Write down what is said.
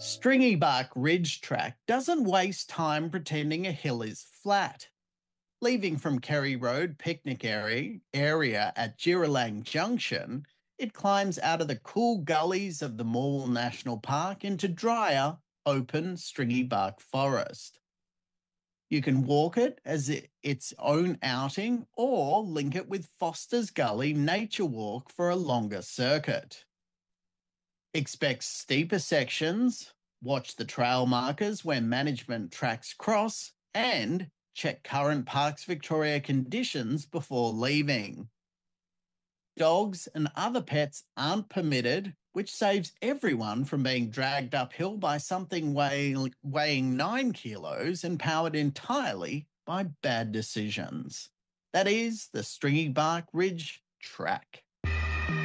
Stringy Bark Ridge Track doesn't waste time pretending a hill is flat. Leaving from Kerry Road picnic area at Giralang Junction, it climbs out of the cool gullies of the Morwell National Park into drier, open, stringy bark forest. You can walk it as its own outing or link it with Foster's Gully Nature Walk for a longer circuit. Expect steeper sections, watch the trail markers where management tracks cross, and check current Parks Victoria conditions before leaving. Dogs and other pets aren't permitted, which saves everyone from being dragged uphill by something weighing 9 kilos and powered entirely by bad decisions. That is the Stringy Bark Ridge Track.